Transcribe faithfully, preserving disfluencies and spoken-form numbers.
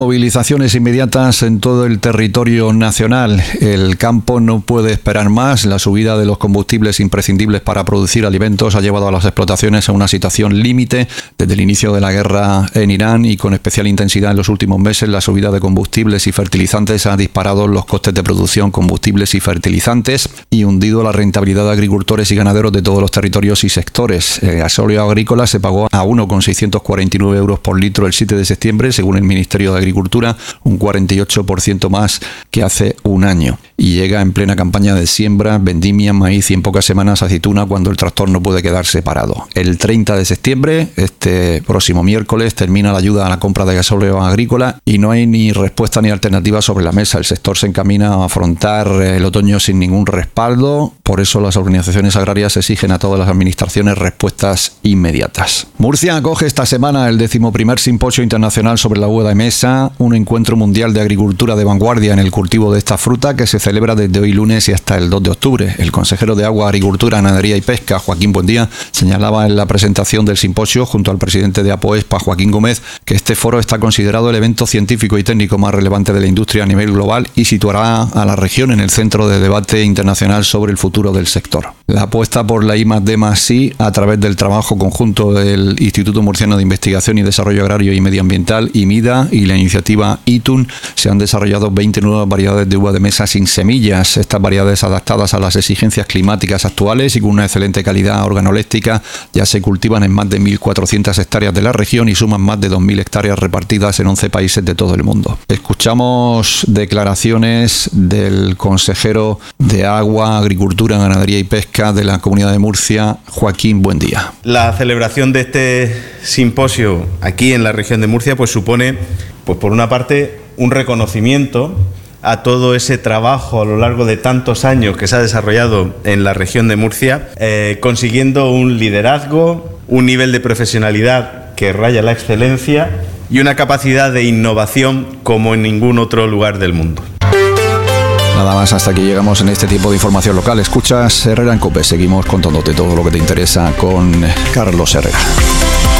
Movilizaciones inmediatas en todo el territorio nacional. El campo no puede esperar más. La subida de los combustibles imprescindibles para producir alimentos ha llevado a las explotaciones a una situación límite desde el inicio de la guerra en Irán, y con especial intensidad en los últimos meses la subida de combustibles y fertilizantes ha disparado los costes de producción, combustibles y fertilizantes, y hundido la rentabilidad de agricultores y ganaderos de todos los territorios y sectores. El gasóleo agrícola se pagó a uno coma seiscientos cuarenta y nueve euros por litro el siete de septiembre, según el Ministerio de Agricultura. Agricultura, un cuarenta y ocho por ciento más que hace un año, y llega en plena campaña de siembra, vendimia, maíz y en pocas semanas aceituna, cuando el tractor no puede quedarse parado. El treinta de septiembre, este próximo miércoles, termina la ayuda a la compra de gasóleo agrícola y no hay ni respuesta ni alternativa sobre la mesa. El sector se encamina a afrontar el otoño sin ningún respaldo. Por eso las organizaciones agrarias exigen a todas las administraciones respuestas inmediatas. Murcia acoge esta semana el decimoprimer simposio internacional sobre la uva de mesa, un encuentro mundial de agricultura de vanguardia en el cultivo de esta fruta que se celebra desde hoy lunes y hasta el dos de octubre. El consejero de Agua, Agricultura, Ganadería y Pesca, Joaquín Buendía, señalaba en la presentación del simposio, junto al presidente de APOESPA, Joaquín Gómez, que este foro está considerado el evento científico y técnico más relevante de la industria a nivel global y situará a la región en el centro de debate internacional sobre el futuro del sector. La apuesta por la I más D más I, a través del trabajo conjunto del Instituto Murciano de Investigación y Desarrollo Agrario y Medioambiental, IMIDA, y la iniciativa ITUN, se han desarrollado veinte nuevas variedades de uva de mesa sin semillas. Estas variedades, adaptadas a las exigencias climáticas actuales y con una excelente calidad organoléptica, ya se cultivan en más de mil cuatrocientas hectáreas de la región y suman más de dos mil hectáreas repartidas en once países de todo el mundo. Escuchamos declaraciones del consejero de Agua, Agricultura, Ganadería y Pesca de la Comunidad de Murcia, Joaquín Buendía. La celebración de este simposio aquí en la región de Murcia pues supone, pues por una parte, un reconocimiento a todo ese trabajo a lo largo de tantos años que se ha desarrollado en la región de Murcia, eh, consiguiendo un liderazgo, un nivel de profesionalidad que raya la excelencia y una capacidad de innovación como en ningún otro lugar del mundo. Nada más, hasta aquí llegamos en este tiempo de información local. Escuchas Herrera en COPE. Seguimos contándote todo lo que te interesa con Carlos Herrera.